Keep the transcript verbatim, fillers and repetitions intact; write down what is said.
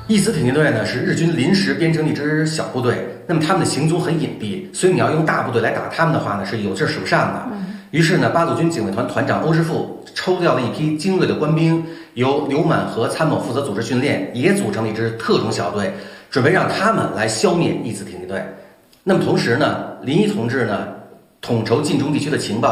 义子挺进队呢是日军临时编成的一支小部队，那么他们的行踪很隐蔽，所以你要用大部队来打他们的话呢是有劲使不上的。于是呢，八路军警卫团团长欧师傅抽调了一批精锐的官兵，由刘满和参谋负责组织训练，也组成了一支特种小队，准备让他们来消灭义子挺进队。那么同时呢，林一同志呢统筹晋中地区的情报。